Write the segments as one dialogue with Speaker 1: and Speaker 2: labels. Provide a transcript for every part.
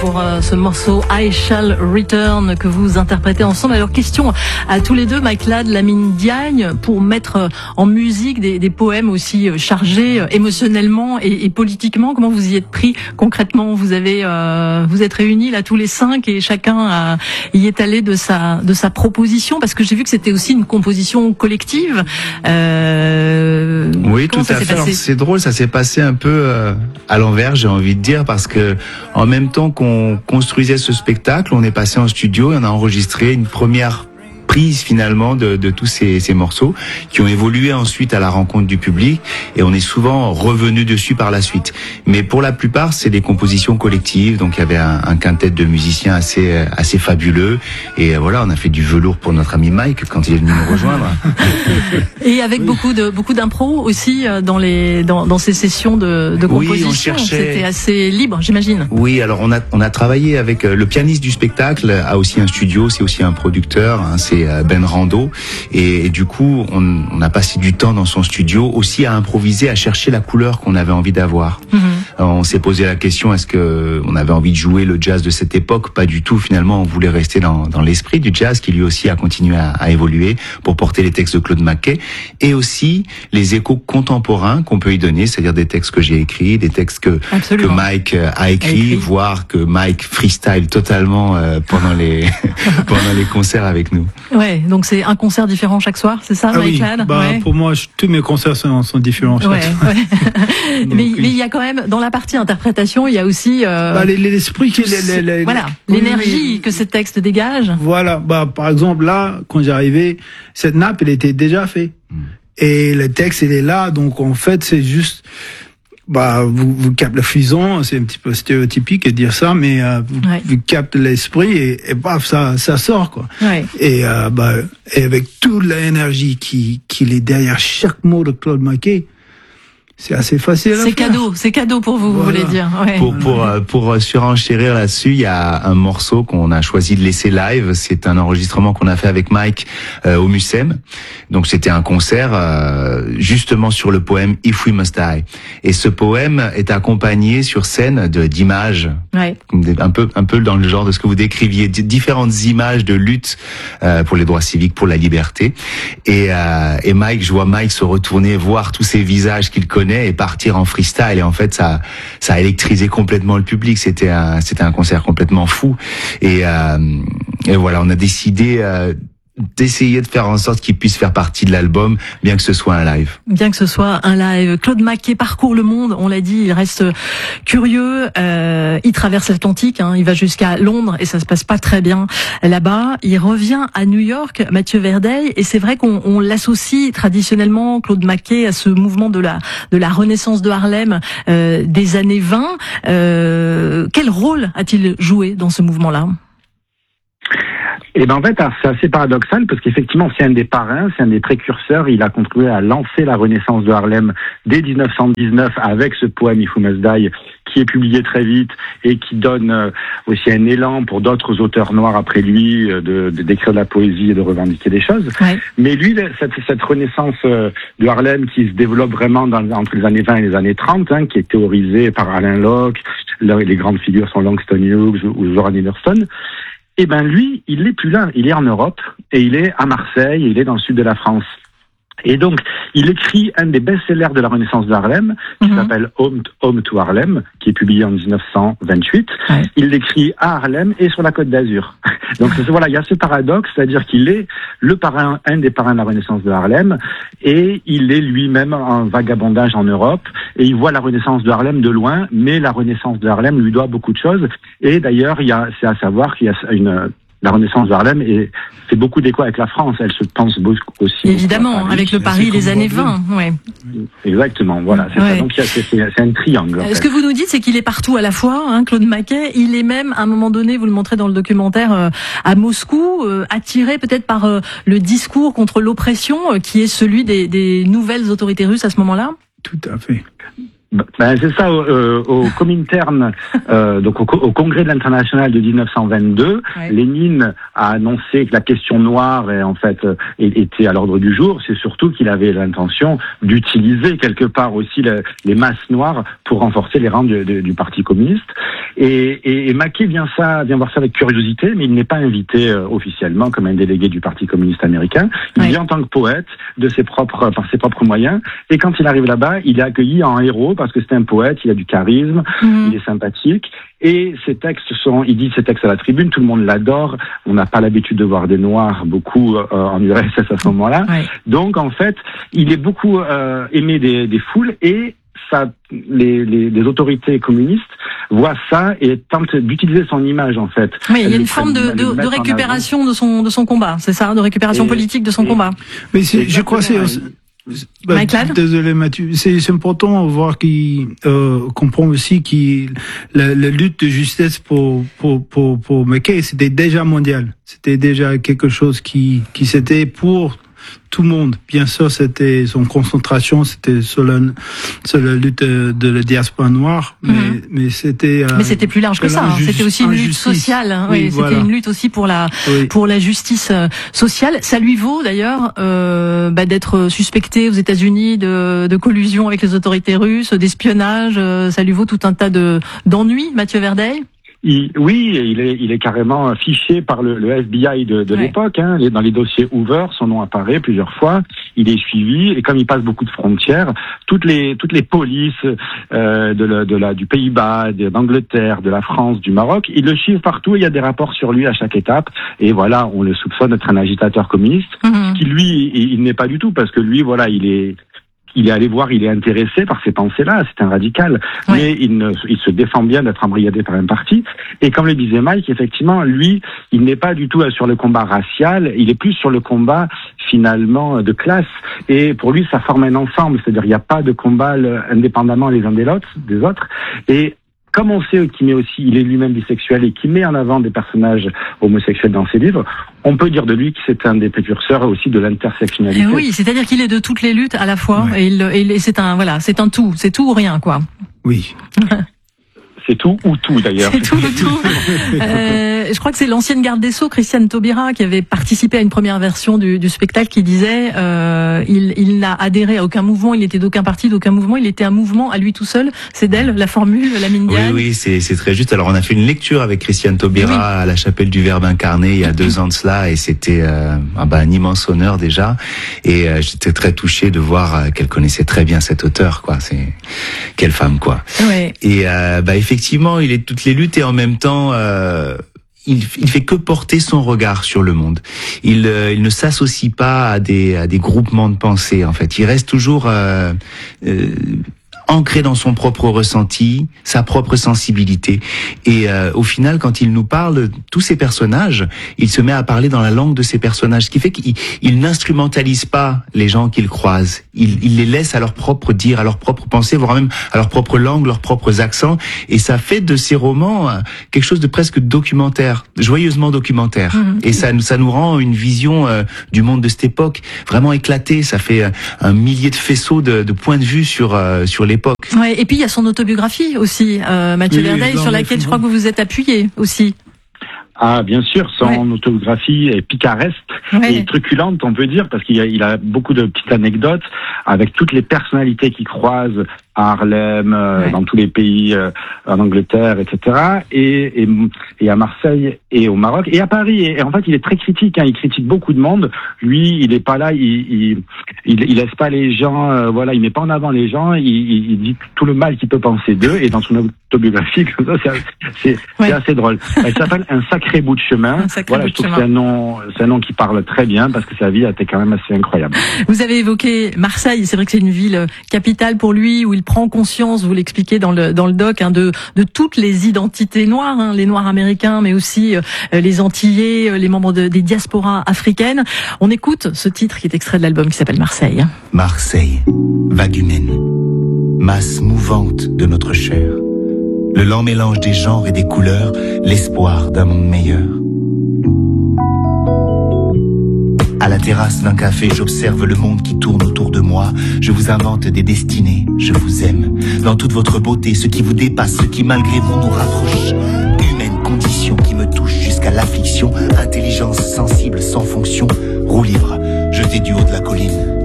Speaker 1: pour ce morceau I Shall Return que vous interprétez ensemble. Alors question à tous les deux, Mike Ladd, Lamine Diagne, pour mettre en musique des poèmes aussi chargés émotionnellement et politiquement. Comment vous y êtes pris concrètement? Vous êtes réunis là tous les 5 et chacun y est allé de sa proposition, parce que j'ai vu que c'était aussi une composition collective.
Speaker 2: Oui, tout à fait. Alors, c'est drôle, ça s'est passé un peu à l'envers, j'ai envie de dire, parce que en même temps qu'on construisait ce spectacle, on est passé en studio et on a enregistré une première prise finalement de tous ces morceaux qui ont évolué ensuite à la rencontre du public, et on est souvent revenu dessus par la suite. Mais pour la plupart, c'est des compositions collectives, donc il y avait un quintet de musiciens assez fabuleux, et voilà, on a fait du velours pour notre ami Mike quand il est venu nous rejoindre.
Speaker 1: Et avec beaucoup d'impro aussi dans ces sessions de composition. C'était assez libre, j'imagine.
Speaker 2: Oui, alors on a travaillé avec le pianiste du spectacle, a aussi un studio, c'est aussi un producteur, hein, c'est Ben Rando, et du coup on a passé du temps dans son studio aussi à improviser, à chercher la couleur qu'on avait envie d'avoir. On s'est posé la question, est-ce que on avait envie de jouer le jazz de cette époque? Pas du tout, finalement on voulait rester dans l'esprit du jazz qui lui aussi a continué à évoluer pour porter les textes de Claude McKay, et aussi les échos contemporains qu'on peut y donner, c'est-à-dire des textes que j'ai écrits, des textes que Mike a écrits, voire que Mike freestyle totalement pendant les concerts avec nous.
Speaker 1: Ouais, donc c'est un concert différent chaque soir, c'est ça, Mike Ladd?
Speaker 3: Pour moi, tous mes concerts sont différents chaque soir.
Speaker 1: Mais il y a quand même, dans la partie interprétation, il y a aussi
Speaker 3: l'esprit,
Speaker 1: l'énergie que ces textes dégagent.
Speaker 3: Voilà, par exemple là, quand j'arrivais, cette nappe, elle était déjà faite. Et le texte, il est là, donc en fait, c'est juste... vous captez le frisson, c'est un petit peu stéréotypique de dire ça, mais vous captez l'esprit et paf, ça sort, quoi. Ouais. Et avec toute l'énergie qui est derrière chaque mot de Claude McKay, c'est assez facile.
Speaker 1: C'est cadeau pour vous, voilà. Vous voulez dire. Ouais.
Speaker 2: Pour surenchérir là-dessus, il y a un morceau qu'on a choisi de laisser live. C'est un enregistrement qu'on a fait avec Mike au Mucem. Donc c'était un concert justement sur le poème If We Must Die. Et ce poème est accompagné sur scène d'images, un peu dans le genre de ce que vous décriviez, différentes images de lutte pour les droits civiques, pour la liberté. Et Mike, je vois Mike se retourner, voir tous ces visages qu'il connaît et partir en freestyle, et en fait ça a électrisé complètement le public. C'était un concert complètement fou, et voilà, on a décidé d'essayer de faire en sorte qu'il puisse faire partie de l'album, bien que ce soit un live.
Speaker 1: Bien que ce soit un live. Claude McKay parcourt le monde, on l'a dit, il reste curieux, il traverse l'Atlantique, il va jusqu'à Londres et ça se passe pas très bien là-bas. Il revient à New York, Mathieu Verdeil, et c'est vrai qu'on l'associe traditionnellement, Claude McKay, à ce mouvement de la Renaissance de Harlem des années 20. Quel rôle a-t-il joué dans ce mouvement-là?
Speaker 4: Et en fait, c'est assez paradoxal parce qu'effectivement, c'est un des parrains, c'est un des précurseurs. Il a contribué à lancer la Renaissance de Harlem dès 1919 avec ce poème If We Must Die, qui est publié très vite et qui donne aussi un élan pour d'autres auteurs noirs après lui d'écrire de la poésie et de revendiquer des choses. Ouais. Mais lui, cette Renaissance de Harlem qui se développe vraiment entre les années 20 et les années 30, qui est théorisée par Alain Locke, les grandes figures sont Langston Hughes ou Zora Neale. Eh ben lui, il n'est plus là, il est en Europe et il est à Marseille, il est dans le sud de la France. Et donc, il écrit un des best-sellers de la Renaissance de Harlem, qui s'appelle Home to Harlem, qui est publié en 1928. Ouais. Il l'écrit à Harlem et sur la Côte d'Azur. Donc voilà, il y a ce paradoxe, c'est-à-dire qu'il est le parrain, un des parrains de la Renaissance de Harlem, et il est lui-même en vagabondage en Europe, et il voit la Renaissance de Harlem de loin, mais la Renaissance de Harlem lui doit beaucoup de choses. Et d'ailleurs, c'est à savoir qu'il y a la Renaissance de Harlem fait beaucoup d'écho avec la France. Elle se pense beaucoup aussi.
Speaker 1: Évidemment, avec le Paris des années 20. Ouais.
Speaker 4: Exactement, voilà. C'est ça. Donc c'est un triangle.
Speaker 1: Ce que vous nous dites, c'est qu'il est partout à la fois, Claude McKay. Il est même, à un moment donné, vous le montrez dans le documentaire, à Moscou, attiré peut-être par le discours contre l'oppression, qui est celui des nouvelles autorités russes à ce moment-là.
Speaker 3: Tout à fait.
Speaker 4: C'est ça, au Comintern, donc au Congrès de l'International de 1922, Lénine a annoncé que la question noire était à l'ordre du jour. C'est surtout qu'il avait l'intention d'utiliser quelque part aussi les masses noires pour renforcer les rangs du Parti communiste. Et Mackay vient voir ça avec curiosité, mais il n'est pas invité officiellement comme un délégué du Parti communiste américain. Il vient en tant que poète par ses propres moyens. Et quand il arrive là-bas, il est accueilli en héros parce que c'est un poète, il a du charisme, il est sympathique. Et il dit ses textes à la tribune, tout le monde l'adore. On n'a pas l'habitude de voir des Noirs beaucoup en URSS à ce moment-là. Ouais. Donc en fait, il est beaucoup aimé des foules et les autorités communistes voient ça et tentent d'utiliser son image en fait.
Speaker 1: Oui, il y a une forme de récupération de son combat, c'est ça, de récupération politique de son comba.
Speaker 3: Mais je crois que c'est désolé Mathieu, c'est important de voir qu'il comprend aussi que la lutte de justice pour Mackay, c'était déjà mondial. C'était déjà quelque chose qui c'était pour tout le monde. Bien sûr, c'était son concentration, c'était sur la lutte de la diaspora noire, mais c'était
Speaker 1: plus large que ça. C'était aussi une lutte sociale. Hein. Oui, voilà. C'était une lutte aussi pour la justice sociale. Ça lui vaut d'ailleurs d'être suspecté aux États-Unis de collusion avec les autorités russes, d'espionnage. Ça lui vaut tout un tas d'ennuis, Mathieu Verdeil.
Speaker 4: Il est carrément fiché par le FBI de l'époque. Hein. Dans les dossiers Hoover, son nom apparaît plusieurs fois. Il est suivi et comme il passe beaucoup de frontières, toutes les polices du Pays-Bas, d'Angleterre, de la France, du Maroc, ils le suivent partout. Il y a des rapports sur lui à chaque étape. Et voilà, on le soupçonne d'être un agitateur communiste, ce qui lui, il n'est pas du tout parce que lui, voilà, il est allé voir, il est intéressé par ces pensées-là, c'est un radical. Oui. Mais il se défend bien d'être embrigadé par un parti. Et comme le disait Mike, effectivement, lui, il n'est pas du tout sur le combat racial, il est plus sur le combat, finalement, de classe. Et pour lui, ça forme un ensemble, c'est-à-dire il n'y a pas de combat indépendamment les uns des autres. Et comme on sait il est lui-même bisexuel et qu'il met en avant des personnages homosexuels dans ses livres, on peut dire de lui que c'est un des précurseurs aussi de l'intersectionnalité.
Speaker 1: Oui, c'est-à-dire qu'il est de toutes les luttes à la fois, et c'est un tout ou rien, quoi.
Speaker 3: Oui.
Speaker 4: C'est tout ou tout d'ailleurs.
Speaker 1: C'est tout ou tout. Je crois que c'est l'ancienne garde des Sceaux, Christiane Taubira, qui avait participé à une première version du spectacle, qui disait il n'a adhéré à aucun mouvement, il n'était d'aucun parti, d'aucun mouvement, il était un mouvement à lui tout seul. C'est d'elle la formule, la mine Diane.
Speaker 2: Oui, c'est très juste. Alors on a fait une lecture avec Christiane Taubira à la chapelle du Verbe incarné il y a 2 ans de cela, et c'était un immense honneur déjà. Et j'étais très touché de voir qu'elle connaissait très bien cet auteur, quoi. C'est quelle femme, quoi.
Speaker 1: Ouais.
Speaker 2: Et effectivement, il est de toutes les luttes et en même temps, il fait que porter son regard sur le monde. Il ne s'associe pas à des groupements de pensée. En fait, il reste toujours ancré dans son propre ressenti, sa propre sensibilité. Et au final, quand il nous parle, tous ces personnages, il se met à parler dans la langue de ces personnages, ce qui fait qu'il n'instrumentalise pas les gens qu'il croise. Il les laisse à leur propre dire, à leur propre pensée, voire même à leur propre langue, leurs propres accents. Et ça fait de ces romans quelque chose de presque documentaire, joyeusement documentaire. Et ça nous rend une vision du monde de cette époque vraiment éclatée. Ça fait un millier de faisceaux de points de vue sur l'époque.
Speaker 1: Ouais, et puis il y a son autobiographie aussi, Mathieu Verdeil, sur laquelle je crois que vous vous êtes appuyé aussi.
Speaker 4: Ah, bien sûr, son autobiographie est picaresque et truculente, on peut dire, parce qu'il a beaucoup de petites anecdotes avec toutes les personnalités qu'il croise à Harlem, dans tous les pays, en Angleterre, etc. Et à Marseille et au Maroc et à Paris. Et en fait, il est très critique. Il critique beaucoup de monde. Lui, il est pas là. Il laisse pas les gens. Il met pas en avant les gens. Il dit tout le mal qu'il peut penser d'eux. Et dans son autobiographie, comme ça, c'est assez drôle. Elle s'appelle Un sacré bout de chemin. Je trouve que c'est un nom qui parle très bien parce que sa vie a été quand même assez incroyable.
Speaker 1: Vous avez évoqué Marseille. C'est vrai que c'est une ville capitale pour lui où il prend conscience, vous l'expliquez dans le doc, de toutes les identités noires, les Noirs américains, mais aussi les Antillais, les membres des diasporas africaines. On écoute ce titre qui est extrait de l'album qui s'appelle Marseille.
Speaker 5: Marseille, vague humaine, masse mouvante de notre chair, le lent mélange des genres et des couleurs, l'espoir d'un monde meilleur. À la terrasse d'un café, j'observe le monde qui tourne autour de moi. Je vous invente des destinées, je vous aime. Dans toute votre beauté, ce qui vous dépasse, ce qui malgré vous nous rapproche. Humaine condition qui me touche jusqu'à l'affliction. Intelligence sensible sans fonction. Roue libre, jeté du haut de la colline.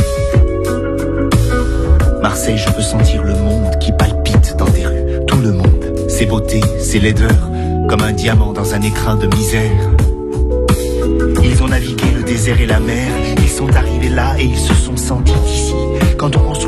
Speaker 5: Marseille, je peux sentir le monde qui palpite dans tes rues. Tout le monde. Ces beautés, ces laideurs, comme un diamant dans un écrin de misère. Ils ont navigué le désert et la mer, ils sont arrivés là et ils se sont sentis ici. Quand on construit